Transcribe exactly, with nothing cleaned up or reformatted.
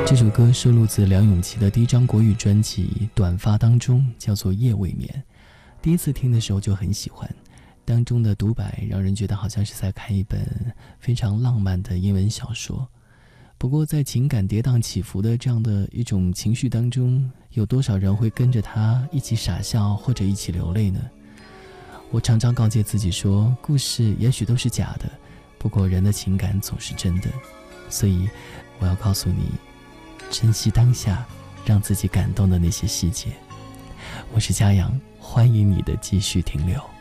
这首歌收录自梁咏琪的第一张国语专辑《短发》当中，叫做《夜未眠》。第一次听的时候就很喜欢，当中的独白让人觉得好像是在看一本非常浪漫的英文小说。不过在情感跌宕起伏的这样的一种情绪当中，有多少人会跟着他一起傻笑或者一起流泪呢？我常常告诫自己说，故事也许都是假的，不过人的情感总是真的。所以我要告诉你，珍惜当下让自己感动的那些细节。我是嘉阳，欢迎你的继续停留。